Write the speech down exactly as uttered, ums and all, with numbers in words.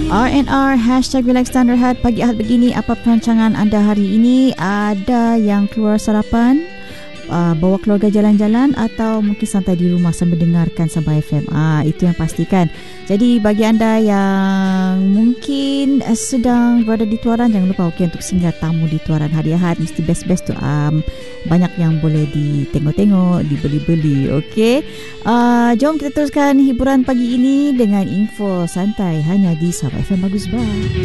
R and R Hashtag Relax dan Rehat. Pagi Ahad begini, apa perancangan anda hari ini? Ada yang keluar sarapan, uh, bawa keluarga jalan-jalan, atau mungkin santai di rumah sambil dengarkan Sabah F M. Ah, itu yang pastikan. Jadi bagi anda yang mungkin uh, sedang berada di Tuaran, jangan lupa okey untuk singgah tamu di Tuaran hari Ahad. Mesti best-best tu. Um, banyak yang boleh ditengok-tengok, dibeli-beli. Okey. Uh, jom kita teruskan hiburan pagi ini dengan info santai hanya di Sabah F M Bagus Bah.